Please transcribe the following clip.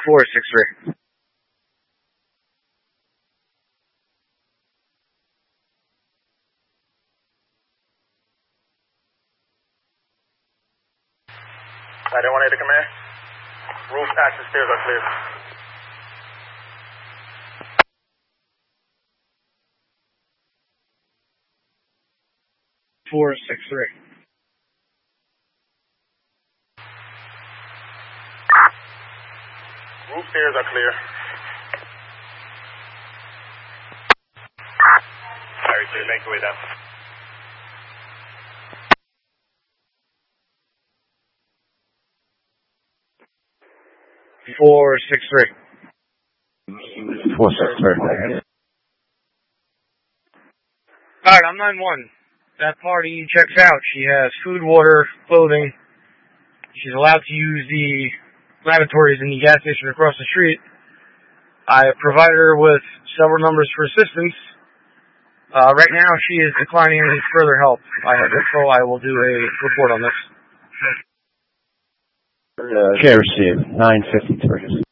463. I don't want to command. Roof access stairs are clear. Four, 6-3. Roof stairs are clear. Harry, so make your way down. Four, 6-3. 463. Alright, I'm 9-1. That party checks out. She has food, water, clothing. She's allowed to use the lavatories in the gas station across the street. I provided her with several numbers for assistance. Right now, she is declining any further help. I will do a report on this. Care received, 953.